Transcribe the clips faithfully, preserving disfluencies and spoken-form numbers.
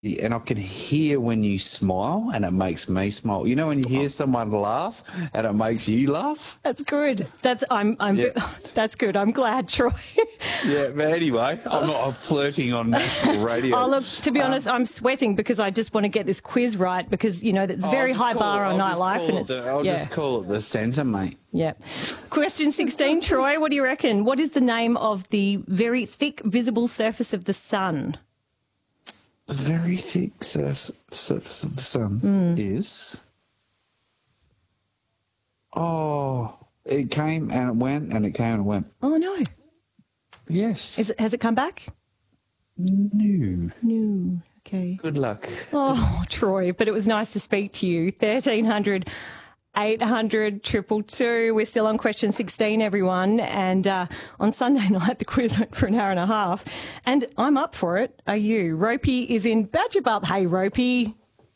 and I can hear when you smile, and it makes me smile. You know when you hear someone laugh, and it makes you laugh. That's good. That's I'm. I'm. Yeah. That's good. I'm glad, Troy. Yeah, but anyway, I'm not I'm flirting on national radio. Oh, look, to be um, honest, I'm sweating because I just want to get this quiz right because, you know, that's a very high bar on nightlife. And it's, the, I'll yeah. just call it the centre, mate. Yeah. Question sixteen, Troy, what do you reckon? What is the name of the very thick visible surface of the sun? The very thick sur- surface of the sun mm. is... Oh, it came and it went and it came and it went. Oh, no. Yes. Is it, has it come back? No. No. Okay. Good luck. Oh, Troy, but it was nice to speak to you. thirteen hundred, eight hundred, two two two. We're still on question sixteen, everyone. And uh, on Sunday night, the quiz went for an hour and a half. And I'm up for it. Are you? Ropey is in Badgerbup. Hey, Ropey.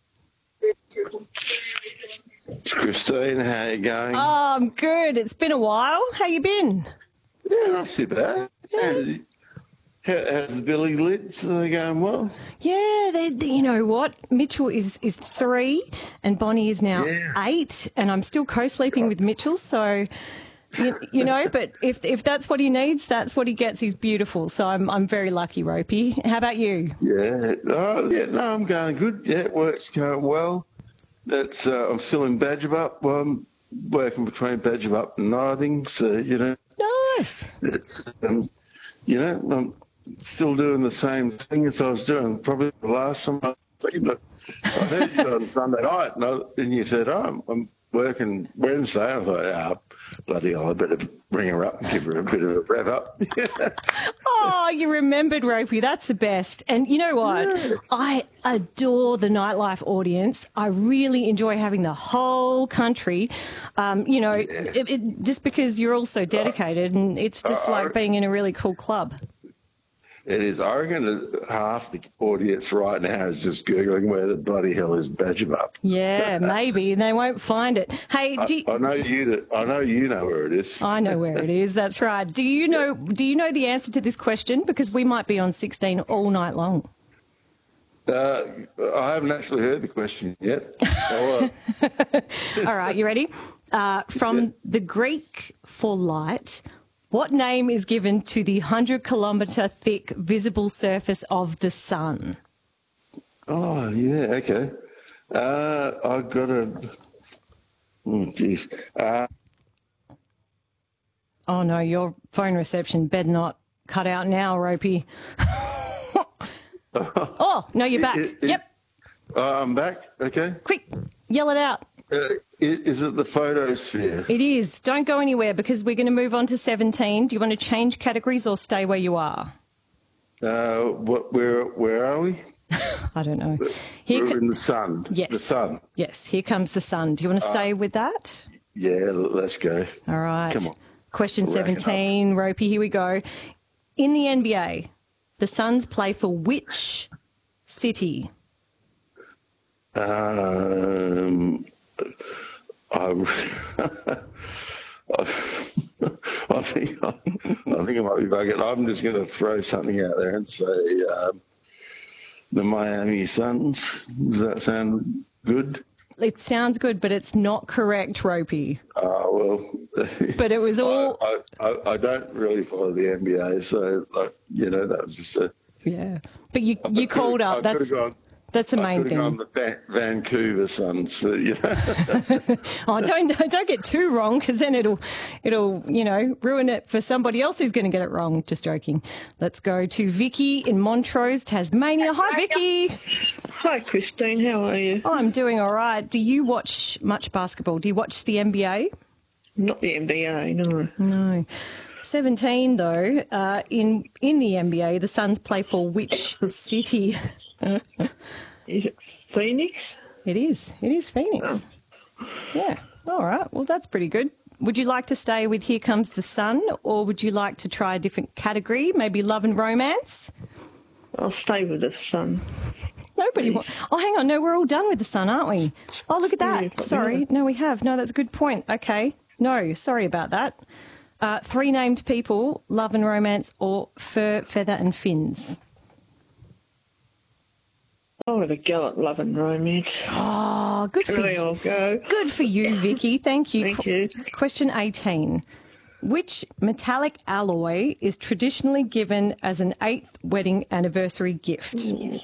It's Christine. How you going? Oh, I'm good. It's been a while. How you been? Yeah, not too bad. Yeah. How, how's Billy Lids? Are they going well? Yeah, they, they, you know what? Mitchell is, is three and Bonnie is now yeah. eight, and I'm still co-sleeping with Mitchell, so... You, you know, but if if that's what he needs, that's what he gets. He's beautiful. So I'm I'm very lucky, Ropey. How about you? Yeah, oh, yeah, no, I'm going good. Yeah, work's going well. That's uh, I'm still in Badgerbup. Well, I'm working between Badgerbup and Nibing, so you know. Nice. It's um, you know, I'm still doing the same thing as I was doing probably the last time I was but I heard you on Sunday night, and, I, and you said, "Oh, I'm, I'm working Wednesday." I thought, "Ah, bloody hell, I better bring her up and give her a bit of a rev up." Oh, you remembered, Ropey. That's the best. And you know what? Yeah. I adore the nightlife audience. I really enjoy having the whole country, um, you know, yeah. it, it, just because you're all so dedicated, and it's just uh, like being in a really cool club. It is. I reckon that half the audience right now is just Googling where the bloody hell is Badgerbup. Yeah, maybe, and they won't find it. Hey, do I, I know you. That I know you know where it is. I know where it is. That's right. Do you know? Do you know the answer to this question? Because we might be on sixteen all night long. Uh, I haven't actually heard the question yet. uh... All right, you ready? Uh, from yeah. the Greek for light. What name is given to the one hundred kilometre thick visible surface of the sun? Oh, yeah, okay. Uh, I've got a... Oh, jeez. Uh... Oh, no, your phone reception better not cut out now, Ropey. Oh, no, you're back. It, it, yep. Uh, I'm back, okay. Quick, yell it out. Uh, is it the photosphere? It is. Don't go anywhere because we're going to move on to seventeen. Do you want to change categories or stay where you are? Uh, what? Where? Where are we? I don't know. Here We're in the sun. Yes. The sun. Yes. Here comes the sun. Do you want to stay uh, with that? Yeah. Let's go. All right. Come on. Question seventeen, Ropey. Here we go. In the N B A, the Suns play for which city? Um. I, I think I, I think I might be bugging. I'm just going to throw something out there and say um, the Miami Suns. Does that sound good? It sounds good, but it's not correct, Ropey. Oh, well. But it was all... I, I, I don't really follow the N B A, so, like, you know, that was just a... Yeah. But you, you called up. That's... That's the main thing. I'm the Va- Vancouver Suns, but, you know. Oh, don't don't get too wrong, because then it'll it'll you know ruin it for somebody else who's going to get it wrong. Just joking. Let's go to Vicky in Montrose, Tasmania. Hi, Vicky. Hi, Christine. How are you? I'm doing all right. Do you watch much basketball? Do you watch the N B A? Not the N B A, no. No. seventeen though. Uh, in in the N B A, the Suns play for which city? Is it Phoenix? It is. It is Phoenix. Oh. Yeah. All right. Well, that's pretty good. Would you like to stay with Here Comes the Sun, or would you like to try a different category, maybe love and romance? I'll stay with the Sun. Nobody wants... Oh, hang on. No, we're all done with the Sun, aren't we? Oh, look at that. Yeah, sorry. No, we have. No, that's a good point. Okay. No, sorry about that. Uh, three named people, love and romance, or fur, feather and fins. I would a go at Love and Romance. Oh, good for Can we you. all go? Good for you, Vicky. Thank you. Thank you. Question eighteen. Which metallic alloy is traditionally given as an eighth wedding anniversary gift?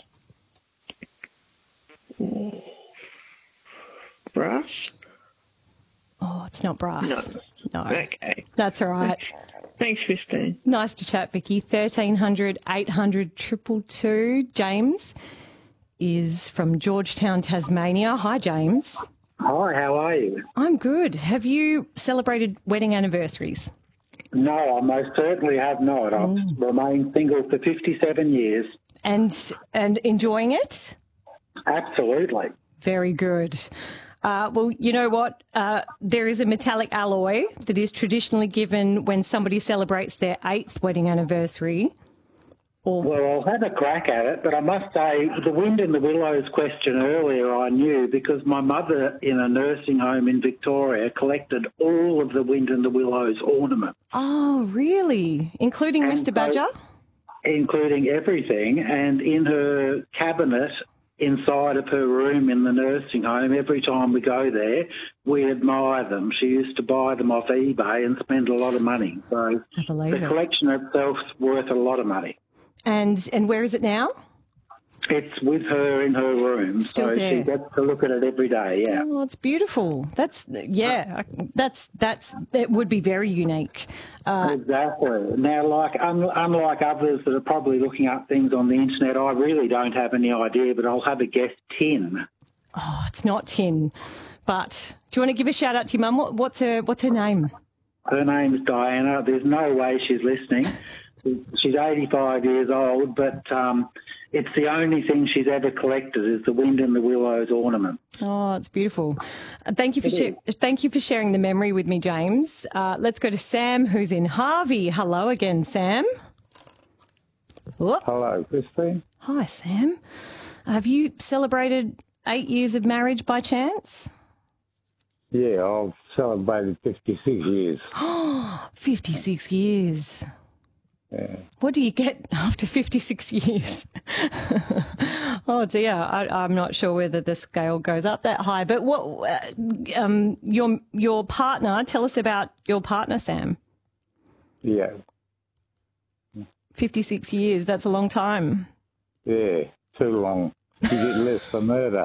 Brass? Oh, it's not brass. No. No. Okay. That's all right. Thanks, Christine. Nice to chat, Vicky. thirteen hundred, eight hundred, two two two. James is from Georgetown, Tasmania. Hi, James. Hi, how are you? I'm good. Have you celebrated wedding anniversaries? No, I most certainly have not. I've remained single for fifty-seven years. And and enjoying it? Absolutely. Very good. Uh, well, you know what? Uh, there is a metallic alloy that is traditionally given when somebody celebrates their eighth wedding anniversary. Or Well, I'll have a crack at it, but I must say the wind in the willows question earlier I knew because my mother in a nursing home in Victoria collected all of the wind in the willows ornaments, oh, really? Including And Mister so- Badger? including everything, and in her cabinet inside of her room in the nursing home, every time we go there, we admire them. She used to buy them off eBay and spend a lot of money. So I believe the it. collection itself's worth a lot of money. And and where is it now? It's with her in her room, Still so there. she gets to look at it every day, yeah. Oh, it's beautiful. That's yeah. That's that's it would be very unique. Uh, Exactly. Now, like un- unlike others that are probably looking up things on the internet, I really don't have any idea, but I'll have a guess tin. oh, it's not tin. But do you want to give a shout out to your mum? What, what's her What's her name? Her name's Diana. There's no way she's listening. She's eighty-five years old, but um, it's the only thing she's ever collected is the wind in the willows ornament. Oh, it's beautiful. Uh, thank you for sh- thank you for sharing the memory with me, James. Uh, let's go to Sam, who's in Harvey. Hello again, Sam. Whoop. Hello, Christine. Hi, Sam. Have you celebrated eight years of marriage by chance? Yeah, I've celebrated fifty-six years. fifty-six years. Yeah. What do you get after fifty-six years? Oh dear, I, I'm not sure whether the scale goes up that high. But what, uh, um, your your partner? Tell us about your partner, Sam. Yeah, fifty-six years. That's a long time. yeah, too long. You get less for murder.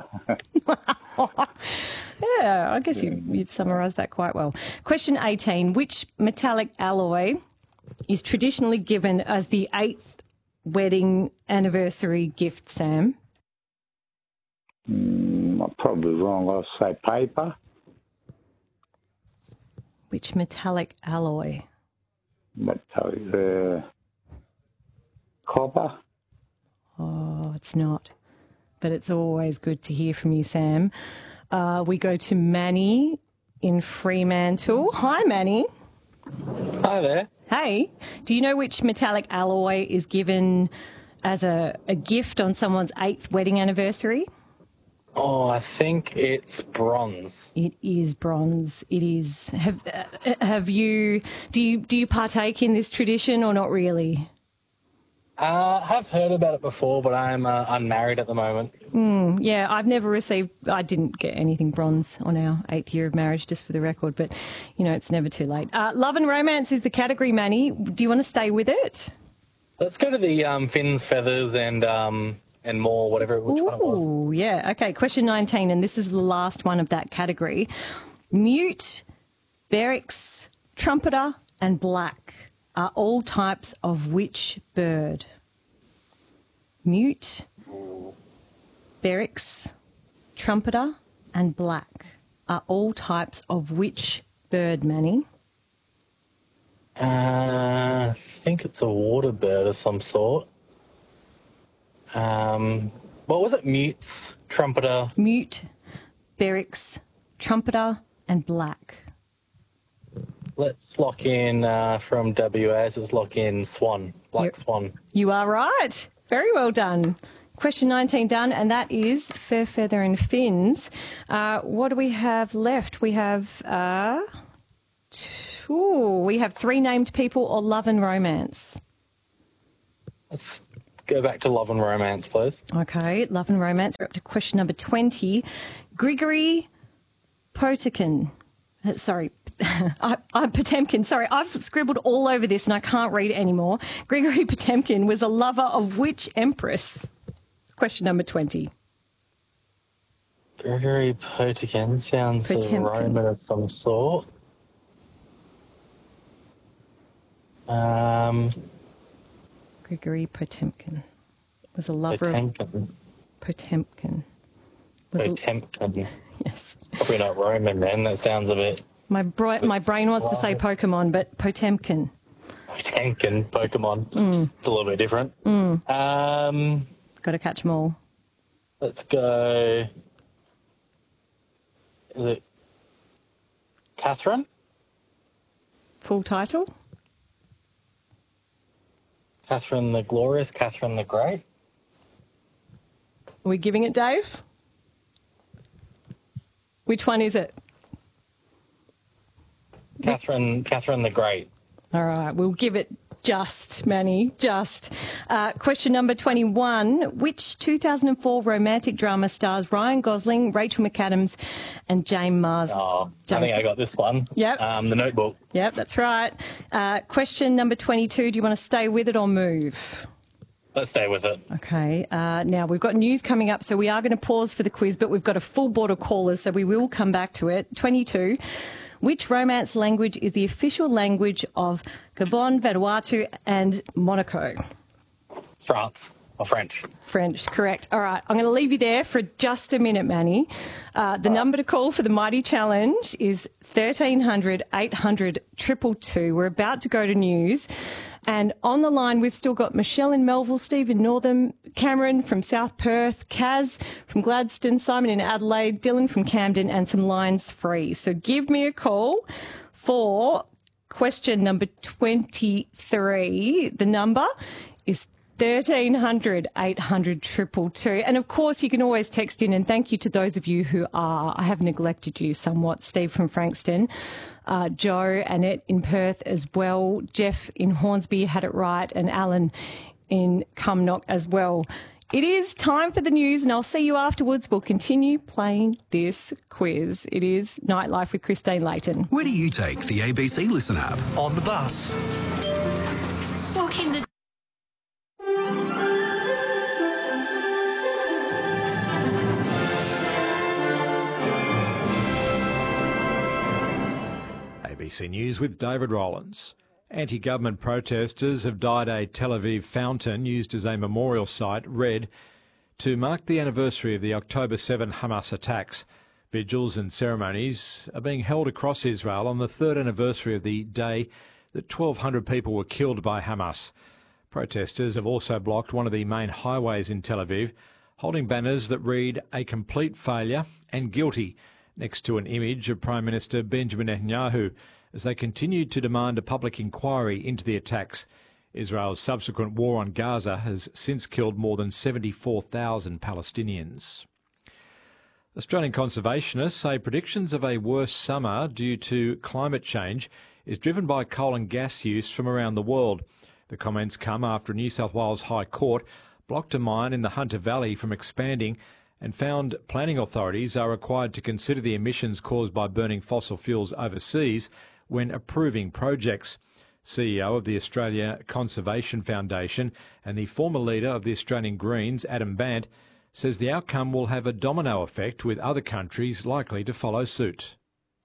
Yeah, I guess you, you've summarised that quite well. Question eighteen: which metallic alloy is traditionally given as the eighth wedding anniversary gift, Sam? mm, I'm probably wrong. I'll say paper. Which metallic alloy? But uh, copper. Oh, it's not. But it's always good to hear from you, Sam. Uh, we go to Manny in Fremantle. Hi, Manny. Hi there. Hey, do you know which metallic alloy is given as a, a gift on someone's eighth wedding anniversary? Oh, I think it's bronze. It is bronze. It is. Have uh, have you? Do you do you partake in this tradition or not really? Uh, I've heard about it before, but I'm uh, unmarried at the moment. Yeah, I've never received. I didn't get anything bronze on our eighth year of marriage, just for the record. But you know, it's never too late. Uh, love and romance is the category, Manny. Do you want to stay with it? Let's go to the um, fins, feathers, and um, and more, whatever, which one it was. Ooh, yeah. Okay, question nineteen, and this is the last one of that category. Mute, barracks, trumpeter, and black are all types of which bird? Mute, barracks, trumpeter, and black are all types of which bird, Manny? Uh, I think it's a water bird of some sort. Um, what was it? Mutes, trumpeter. Mute, barracks, trumpeter, and black. Let's lock in uh, from W A. So let's lock in swan, black Yep. swan. You are right. Very well done. Question nineteen done, and that is fur, feather, and fins. Uh, what do we have left? We have uh, two. We have three named people or love and romance. Let's go back to love and romance, please. Okay, love and romance. We're up to question number twenty. Grigory Potemkin. Uh, sorry, I, I, Potemkin. Sorry, I've scribbled all over this and I can't read it anymore. Grigory Potemkin was a lover of which empress? Question number twenty. Grigory Potemkin sounds Potemkin. a Roman of some sort. Um, Grigory Potemkin was a lover Potemkin. of Potemkin. Was a- Potemkin. yes. Probably not Roman then. That sounds a bit. My bri- my brain wants to say Pokemon, but Potemkin. Potemkin, Pokemon. Mm. It's a little bit different. Mm. Um, Got to catch them all. let's go. Is it Catherine? Full title? Catherine the Glorious, Catherine the Great. Are we giving it, Dave? Which one is it? Catherine, Catherine the Great. All right, we'll give it just, Manny, just. Uh, question number twenty-one. Which two thousand four romantic drama stars Ryan Gosling, Rachel McAdams and James Marsden? Oh, James I think I got this one. Yep. Um, The Notebook. Yep, that's right. Uh, question number twenty-two. Do you want to stay with it or move? Let's stay with it. Okay. Uh, now, we've got news coming up, so we are going to pause for the quiz, but we've got a full board of callers, so we will come back to it. twenty-two. Which romance language is the official language of Gabon, Vanuatu and Monaco? France or French. French, correct. All right, I'm going to leave you there for just a minute, Manny. Uh, the number to call for the Mighty Challenge is thirteen hundred, eight hundred, two two two. We're about to go to news. And on the line, we've still got Michelle in Melville, Steve in Northam, Cameron from South Perth, Kaz from Gladstone, Simon in Adelaide, Dylan from Camden, and some lines free. So give me a call for question number twenty-three. The number is thirteen hundred, eight hundred, two two two. And of course, you can always text in, and thank you to those of you who are, I have neglected you somewhat, Steve from Frankston, uh, Joe, Annette in Perth as well, Jeff in Hornsby had it right, and Alan in Cumnock as well. It is time for the news, and I'll see you afterwards. We'll continue playing this quiz. It is Nightlife with Christine Layton. Where do you take the A B C Listen app? On the bus. Walking the A B C News with David Rollins. Anti-government protesters have dyed a Tel Aviv fountain used as a memorial site red to mark the anniversary of the October seventh Hamas attacks. Vigils and ceremonies are being held across Israel on the third anniversary of the day that twelve hundred people were killed by Hamas. Protesters have also blocked one of the main highways in Tel Aviv, holding banners that read "A complete failure" and "guilty" next to an image of Prime Minister Benjamin Netanyahu, as they continued to demand a public inquiry into the attacks. Israel's subsequent war on Gaza has since killed more than seventy-four thousand Palestinians. Australian conservationists say predictions of a worse summer due to climate change is driven by coal and gas use from around the world. The comments come after a New South Wales High Court blocked a mine in the Hunter Valley from expanding and found planning authorities are required to consider the emissions caused by burning fossil fuels overseas when approving projects. C E O of the Australia Conservation Foundation and the former leader of the Australian Greens, Adam Bant, says the outcome will have a domino effect with other countries likely to follow suit.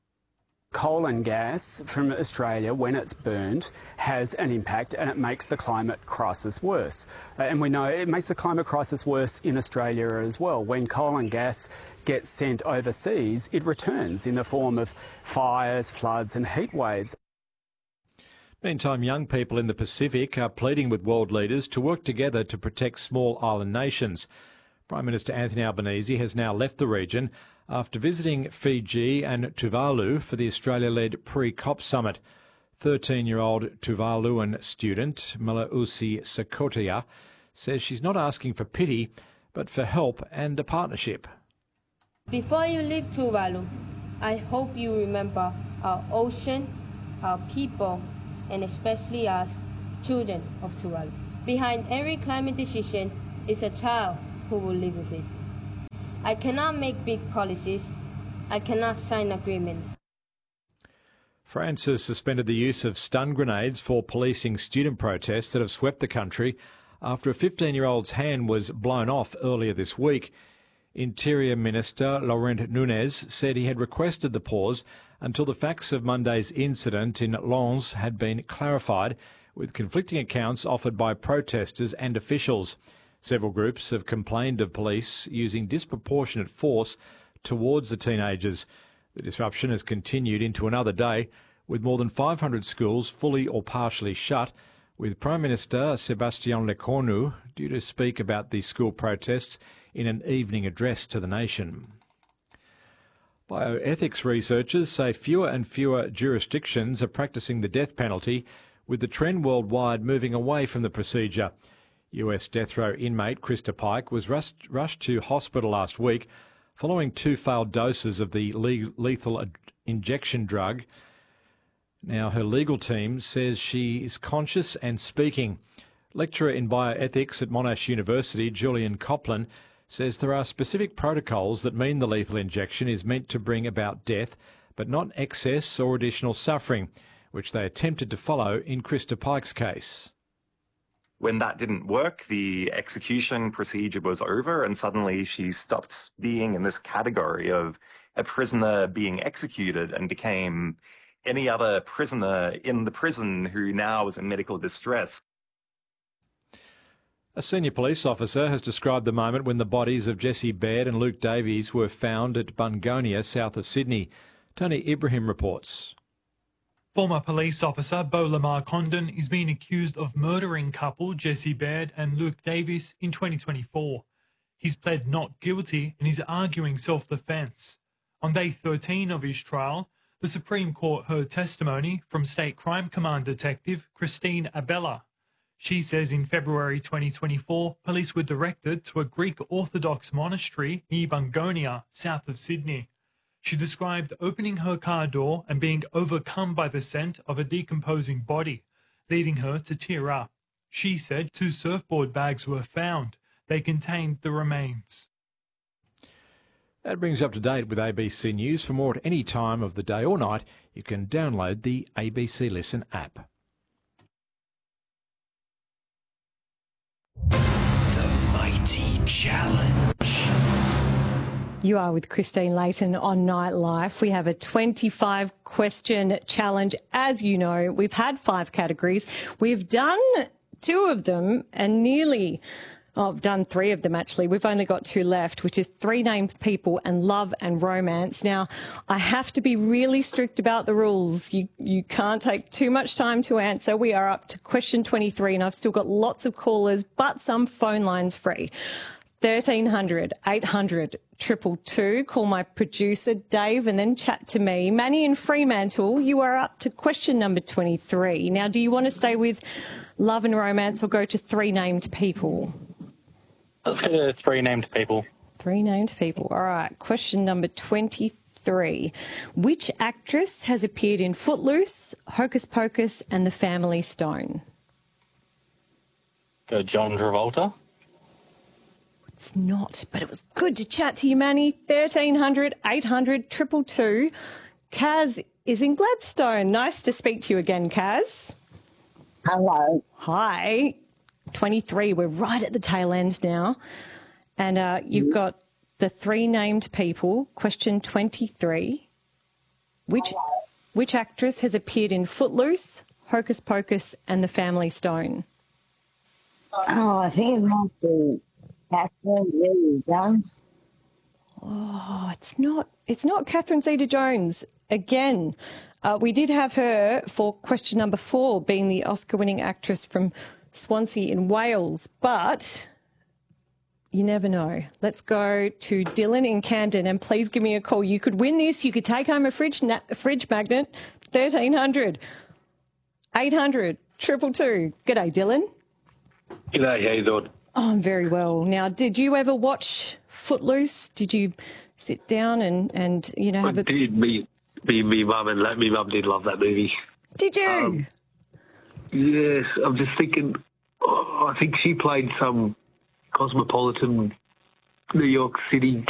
Coal and gas from Australia, when it's burned, has an impact and it makes the climate crisis worse. Uh, and we know it makes the climate crisis worse in Australia as well. When coal and gas gets sent overseas, it returns in the form of fires, floods and heat waves. Meantime, young people in the Pacific are pleading with world leaders to work together to protect small island nations. Prime Minister Anthony Albanese has now left the region after visiting Fiji and Tuvalu for the Australia-led pre-COP summit. thirteen-year-old Tuvaluan student Malausi Sakotia says she's not asking for pity, but for help and a partnership. Before you leave Tuvalu, I hope you remember our ocean, our people, and especially us, children of Tuvalu. Behind every climate decision is a child who will live with it. I cannot make big policies. I cannot sign agreements. France has suspended the use of stun grenades for policing student protests that have swept the country after a fifteen-year-old's hand was blown off earlier this week. Interior Minister Laurent Nunez said he had requested the pause until the facts of Monday's incident in Lens had been clarified, with conflicting accounts offered by protesters and officials. Several groups have complained of police using disproportionate force towards the teenagers. The disruption has continued into another day, with more than five hundred schools fully or partially shut, with Prime Minister Sébastien Lecornu due to speak about the school protests in an evening address to the nation. Bioethics researchers say fewer and fewer jurisdictions are practising the death penalty, with the trend worldwide moving away from the procedure. U S death row inmate Krista Pike was rushed, rushed to hospital last week following two failed doses of the le- lethal injection drug. Now, her legal team says she is conscious and speaking. Lecturer in bioethics at Monash University, Julian Copland, says there are specific protocols that mean the lethal injection is meant to bring about death, but not excess or additional suffering, which they attempted to follow in Krista Pike's case. When that didn't work, the execution procedure was over, and suddenly she stopped being in this category of a prisoner being executed and became any other prisoner in the prison who now is in medical distress. A senior police officer has described the moment when the bodies of Jesse Baird and Luke Davies were found at Bungonia, south of Sydney. Tony Ibrahim reports. Former police officer Beau Lamar Condon is being accused of murdering couple Jesse Baird and Luke Davies in twenty twenty-four. He's pled not guilty and is arguing self-defence. On day thirteen of his trial, the Supreme Court heard testimony from State Crime Command Detective Christine Abella. She says in February twenty twenty-four, police were directed to a Greek Orthodox monastery near Bungonia, south of Sydney. She described opening her car door and being overcome by the scent of a decomposing body, leading her to tear up. She said two surfboard bags were found. They contained the remains. That brings you up to date with A B C News. For more at any time of the day or night, you can download the A B C Listen app. The Mighty Challenge. You are with Christine Layton on Nightlife. We have a twenty-five question challenge. As you know, we've had five categories. We've done two of them and nearly, oh, I've done three of them actually. We've only got two left, which is three named people and love and romance. Now, I have to be really strict about the rules. You, you can't take too much time to answer. We are up to question twenty-three and I've still got lots of callers, but some phone lines free. thirteen hundred, eight hundred, triple two. Call my producer, Dave, and then chat to me. Manny in Fremantle, you are up to question number twenty-three. Now, do you want to stay with love and romance or go to three named people? Let's go to three named people. Three named people. All right. Question number twenty-three. Which actress has appeared in Footloose, Hocus Pocus, and The Family Stone? Go John Travolta. It's not, but it was good to chat to you, Manny. thirteen hundred, eight hundred, triple two. Kaz is in Gladstone. Nice to speak to you again, Kaz. Hello. Hi. twenty-three. We're right at the tail end now. And uh, you've got the three named people. Question twenty-three. Which, which actress has appeared in Footloose, Hocus Pocus, and The Family Stone? Oh, I think it must be Catherine Zeta-Jones. Oh, it's not. It's not Catherine Zeta-Jones. Again, uh, we did have her for question number four, being the Oscar-winning actress from Swansea in Wales, but you never know. Let's go to Dylan in Camden, and please give me a call. You could win this. You could take home a fridge na- a fridge magnet. thirteen hundred, eight hundred, triple two. G'day, Dylan. G'day, how you doing? Oh, I'm very well. Now, did you ever watch Footloose? Did you sit down and, and you know, have I a... did. Me, me, me mum and me mum did love that movie. Did you? Um, yes, I'm just thinking, Oh, I think she played some cosmopolitan New York City